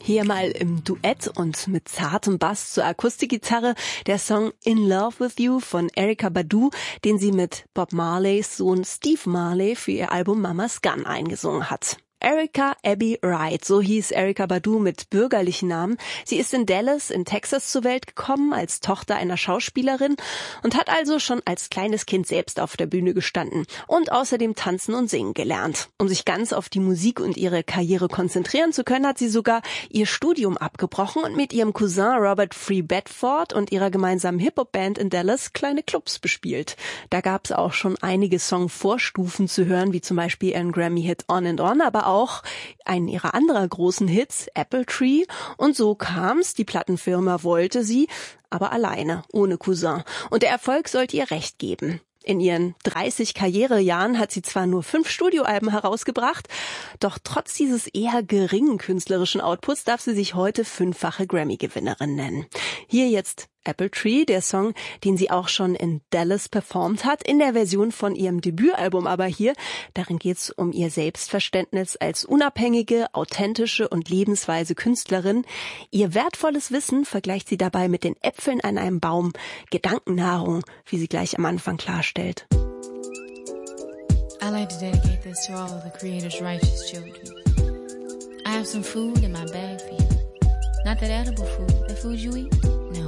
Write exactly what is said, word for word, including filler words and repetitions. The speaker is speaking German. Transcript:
Hier mal im Duett und mit zartem Bass zur Akustikgitarre der Song In Love With You von Erykah Badu, den sie mit Bob Marleys Sohn Steve Marley für ihr Album Mama's Gun eingesungen hat. Erykah Abby Wright, so hieß Erykah Badu mit bürgerlichen Namen. Sie ist in Dallas in Texas zur Welt gekommen als Tochter einer Schauspielerin und hat also schon als kleines Kind selbst auf der Bühne gestanden und außerdem tanzen und singen gelernt. Um sich ganz auf die Musik und ihre Karriere konzentrieren zu können, hat sie sogar ihr Studium abgebrochen und mit ihrem Cousin Robert Free Bedford und ihrer gemeinsamen Hip-Hop-Band in Dallas kleine Clubs bespielt. Da gab es auch schon einige Song-Vorstufen zu hören, wie zum Beispiel ihren Grammy-Hit On and On, aber auch auch einen ihrer anderen großen Hits, Apple Tree. Und so kam's, die Plattenfirma wollte sie, aber alleine, ohne Cousin. Und der Erfolg sollte ihr recht geben. In ihren dreißig Karrierejahren hat sie zwar nur fünf Studioalben herausgebracht, doch trotz dieses eher geringen künstlerischen Outputs darf sie sich heute fünffache Grammy-Gewinnerin nennen. Hier jetzt Apple Tree, der Song, den sie auch schon in Dallas performt hat, in der Version von ihrem Debütalbum aber hier. Darin geht's um ihr Selbstverständnis als unabhängige, authentische und lebensweise Künstlerin. Ihr wertvolles Wissen vergleicht sie dabei mit den Äpfeln an einem Baum. Gedankennahrung, wie sie gleich am Anfang klarstellt. I like to dedicate this to all of the Creator's righteous children. I have some food in my bag for you. Not that edible food, that food you eat. No.